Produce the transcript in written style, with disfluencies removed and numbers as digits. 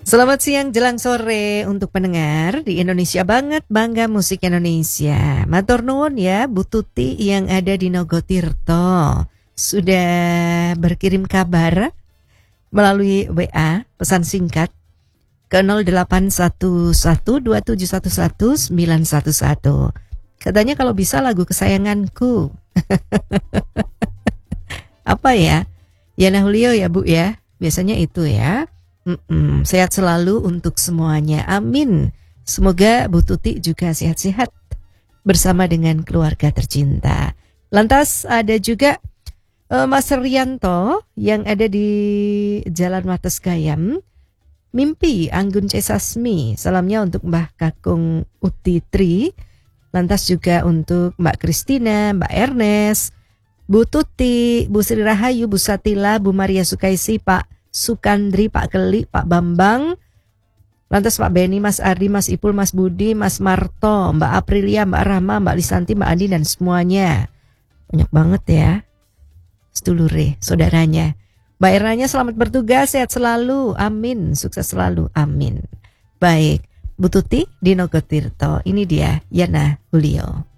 Selamat siang jelang sore untuk pendengar di Indonesia Banget, Bangga Musik Indonesia. Matur nuwun ya Bu Tuti yang ada di Nogotirto. Sudah berkirim kabar melalui WA pesan singkat ke 081127119111. Katanya kalau bisa lagu kesayanganku. Apa ya? Yana Julio ya Bu ya. Biasanya itu ya. Sehat selalu untuk semuanya. Amin. Semoga Bu Tuti juga sehat-sehat bersama dengan keluarga tercinta. Lantas ada juga Mas Rianto yang ada di Jalan Wates Gayam. Mimpi Anggun C. Sasmi. Salamnya untuk Mbah Kakung Uti Tri. Lantas juga untuk Mbak Kristina, Mbak Ernest, Bu Tuti, Bu Sri Rahayu, Bu Satila, Bu Maria Sukaisi, Pak Sukandri, Pak Keli, Pak Bambang, lantas Pak Beni, Mas Ardi, Mas Ipul, Mas Budi, Mas Marto, Mbak Aprilia, Mbak Rahma, Mbak Lisanti, Mbak Andi, dan semuanya. Banyak banget ya, sedulure, saudaranya. Mbak Eranya selamat bertugas, sehat selalu, amin, sukses selalu, amin. Baik, Bu Tuti di Nogotirto, ini dia Yana Julio.